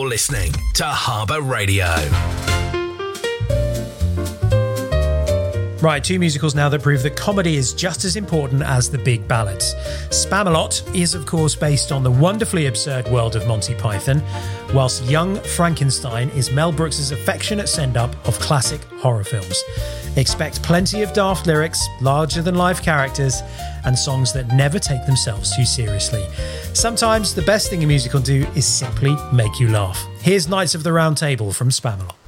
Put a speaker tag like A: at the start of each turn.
A: You're listening to Harbour Radio.
B: Right, two musicals now that prove that comedy is just as important as the big ballads. Spamalot is, of course, based on the wonderfully absurd world of Monty Python, whilst Young Frankenstein is Mel Brooks's affectionate send-up of classic horror films. Expect plenty of daft lyrics, larger-than-life characters, and songs that never take themselves too seriously. Sometimes the best thing a musical can do is simply make you laugh. Here's Knights of the Round Table from Spamalot.